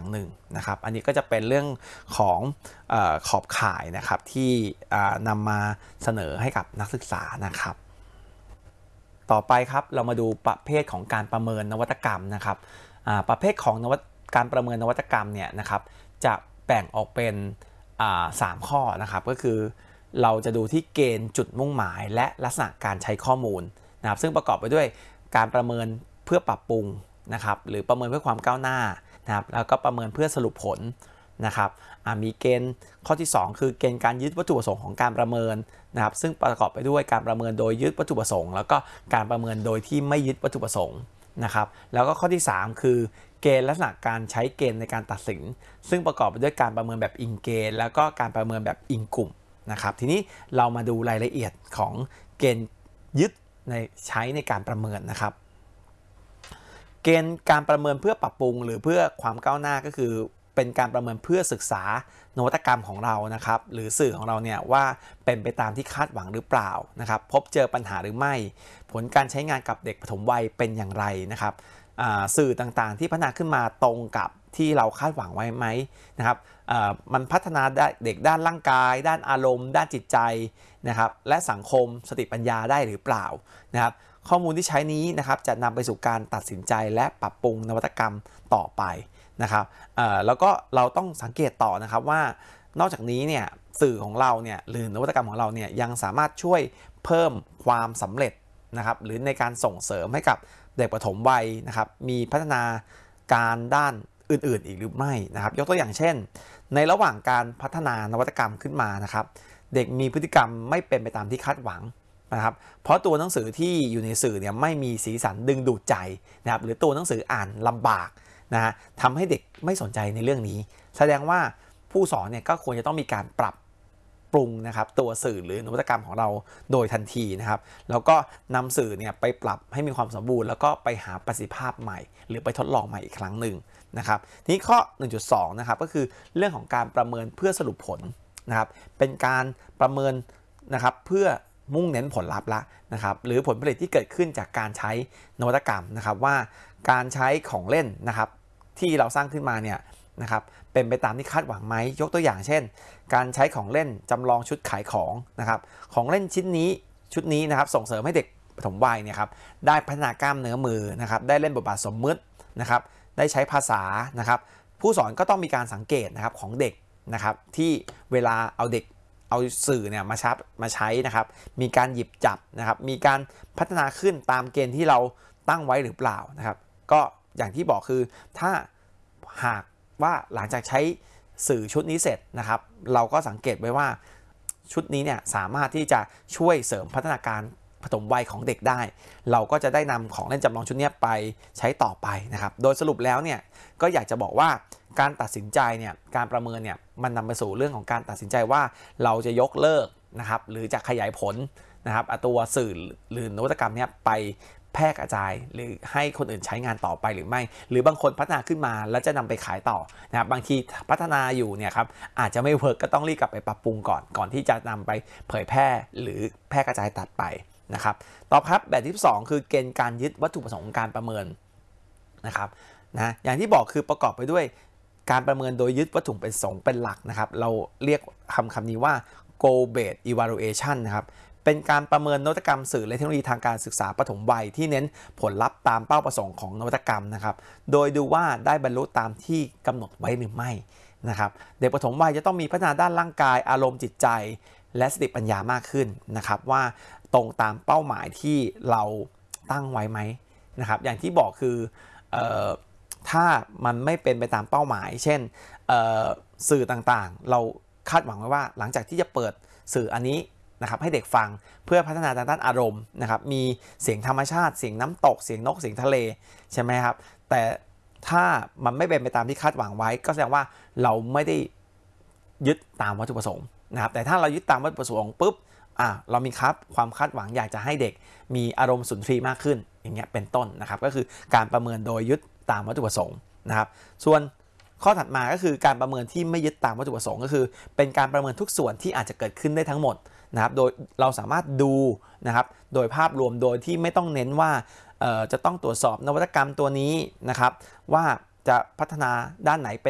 รั้งหนึ่งนะครับอันนี้ก็จะเป็นเรื่องของขอบข่ายนะครับที่นำมาเสนอให้กับนักศึกษานะครับต่อไปครับเรามาดูประเภทของการประเมินนวัตกรรมนะครับประเภทของการประเมินนวัตกรรมเนี่ยนะครับจะแบ่งออกเป็น3ข้อนะครับก็คือเราจะดูที่เกณฑ์จุดมุ่งหมายและลักษณะการใช้ข้อมูลนะครับซึ่งประกอบไปด้วยการประเมินเพื่อปรับปรุงนะครับหรือประเมินเพื่อความก้าวหน้านะครับแล้วก็ประเมินเพื่อสรุปผลนะครับมีเกณฑ์ข้อที่2คือเกณฑ์การยึดวัตถุประสงค์ของการประเมินนะครับซึ่งประกอบไปด้วยการประเมินโดยยึดวัตถุประสงค์แล้วก็การประเมินโดยที่ไม่ยึดวัตถุประสงค์นะครับแล้วก็ข้อที่3คือเกณฑ์ลักษณะการใช้เกณฑ์ในการตัดสินซึ่งประกอบไปด้วยการประเมินแบบอิงเกณฑ์แล้วก็การประเมินแบบอิงกลุ่มนะครับทีนี้เรามาดูรายละเอียดของเกณฑ์ยึดใช้ในการประเมินนะครับเกณฑ์การประเมินเพื่อปรับปรุงหรือเพื่อความก้าวหน้าก็คือเป็นการประเมินเพื่อศึกษานวัตกรรมของเรานะครับหรือสื่อของเราเนี่ยว่าเป็นไปตามที่คาดหวังหรือเปล่านะครับพบเจอปัญหาหรือไม่ผลการใช้งานกับเด็กปฐมวัยเป็นอย่างไรนะครับสื่อต่างๆที่พัฒนาขึ้นมาตรงกับที่เราคาดหวังไว้ไหมนะครับมันพัฒนาเด็กด้านร่างกายด้านอารมณ์ด้านจิตใจนะครับและสังคมสติปัญญาได้หรือเปล่านะครับข้อมูลที่ใช้นี้นะครับจะนำไปสู่การตัดสินใจและปรับปรุงนวัตกรรมต่อไปนะครับแล้วก็เราต้องสังเกตต่อนะครับว่านอกจากนี้เนี่ยสื่อของเราเนี่ยหรือนวัตกรรมของเราเนี่ยยังสามารถช่วยเพิ่มความสำเร็จนะครับหรือในการส่งเสริมให้กับเด็กปฐมวัยนะครับมีพัฒนาการด้านอื่นๆอีกหรือไม่นะครับยกตัวอย่างเช่นในระหว่างการพัฒนานวัตกรรมขึ้นมานะครับเด็กมีพฤติกรรมไม่เป็นไปตามที่คาดหวังนะครับเพราะตัวหนังสือที่อยู่ในสื่อเนี่ยไม่มีสีสันดึงดูดใจนะครับหรือตัวหนังสืออ่านลำบากนะฮะทำให้เด็กไม่สนใจในเรื่องนี้แสดงว่าผู้สอนเนี่ยก็ควรจะต้องมีการปรับปรุงนะครับตัวสื่อหรือนวัตกรรมของเราโดยทันทีนะครับแล้วก็นำสื่อเนี่ยไปปรับให้มีความสมบูรณ์แล้วก็ไปหาประสิทธิภาพใหม่หรือไปทดลองใหม่อีกครั้งหนึ่งนะครับทีนี้ข้อ 1.2 นะครับก็คือเรื่องของการประเมินเพื่อสรุปผลนะครับเป็นการประเมินนะครับเพื่อมุ่งเน้นผลลัพธ์ละนะครับหรือผลผลิตที่เกิดขึ้นจากการใช้นวัตกรรมนะครับว่าการใช้ของเล่นนะครับที่เราสร้างขึ้นมาเนี่ยนะครับเป็นไปตามที่คาดหวังไหมยกตัวอย่างเช่นการใช้ของเล่นจำลองชุดขายของนะครับของเล่นชุดนี้นะครับส่งเสริมให้เด็กปฐมวัยเนี่ยครับได้พัฒนากล้ามเนื้อมือนะครับได้เล่นบทบาทสมมุตินะครับได้ใช้ภาษานะครับผู้สอนก็ต้องมีการสังเกตนะครับของเด็กนะครับที่เวลาเอาสื่อเนี่ยมาใช้นะครับมีการหยิบจับนะครับมีการพัฒนาขึ้นตามเกณฑ์ที่เราตั้งไว้หรือเปล่านะครับก็อย่างที่บอกคือถ้าหากว่าหลังจากใช้สื่อชุดนี้เสร็จนะครับเราก็สังเกตไว้ว่าชุดนี้เนี่ยสามารถที่จะช่วยเสริมพัฒนาการปฐมวัยของเด็กได้เราก็จะได้นำของเล่นจำลองชุดนี้ไปใช้ต่อไปนะครับโดยสรุปแล้วเนี่ยก็อยากจะบอกว่าการตัดสินใจเนี่ยการประเมินเนี่ยมันนำไปสู่เรื่องของการตัดสินใจว่าเราจะยกเลิกนะครับหรือจะขยายผลนะครับตัวสื่อหรือนวัตกรรมเนี่ยไปแพร่กระจายหรือให้คนอื่นใช้งานต่อไปหรือไม่หรือบางคนพัฒนาขึ้นมาแล้วจะนำไปขายต่อนะครับบางทีพัฒนาอยู่เนี่ยครับอาจจะไม่เวิร์กก็ต้องรีบกลับไปปรับปรุงก่อนที่จะนำไปเผยแพร่หรือแพร่กระจายตัดไปนะครับต่อครับแบบที่2คือเกณฑ์การยึดวัตถุประสงค์ของการประเมินนะครับอย่างที่บอกคือประกอบไปด้วยการประเมินโดยยึดวัตถุประสงค์เป็นหลักนะครับเราเรียกคำนี้ว่า goal based evaluation นะครับเป็นการประเมินนวัตกรรมสื่อและเทคโนโลยีทางการศึกษาปฐมวัยที่เน้นผลลัพธ์ตามเป้าประสงค์ของนวัตกรรมนะครับโดยดูว่าได้บรรลุตามที่กำหนดไว้หรือไม่นะครับเด็กปฐมวัยจะต้องมีพัฒนาด้านร่างกายอารมณ์จิตใจและสติปัญญามากขึ้นนะครับว่าตรงตามเป้าหมายที่เราตั้งไว้ไหมนะครับอย่างที่บอกคือถ้ามันไม่เป็นไปตามเป้าหมายเช่นสื่อต่างๆเราคาดหวังไว้ว่าหลังจากที่จะเปิดสื่ออันนี้นะครับให้เด็กฟังเพื่อพัฒนาด้านอารมณ์นะครับมีเสียงธรรมชาติเสียงน้ำตกเสียงนกเสียงทะเลใช่ไหมครับแต่ถ้ามันไม่เป็นไปตามที่คาดหวังไว้ก็แสดงว่าเราไม่ได้ยึดตามวัตถุประสงค์นะครับแต่ถ้าเรายึดตามวัตถุประสงค์ปุ๊บเรามีความคาดหวังอยากจะให้เด็กมีอารมณ์สุนทรีย์มากขึ้นอย่างเงี้ยเป็นต้นนะครับก็คือการประเมินโดยยึดตามวัตถุประสงค์นะครับส่วนข้อถัดมาก็คือการประเมินที่ไม่ยึดตามวัตถุประสงค์ก็คือเป็นการประเมินทุกส่วนที่อาจจะเกิดขึ้นได้ทั้งหมดนะครับโดยเราสามารถดูนะครับโดยภาพรวมโดยที่ไม่ต้องเน้นว่าจะต้องตรวจสอบนวัตกรรมตัวนี้นะครับว่าจะพัฒนาด้านไหนเป็น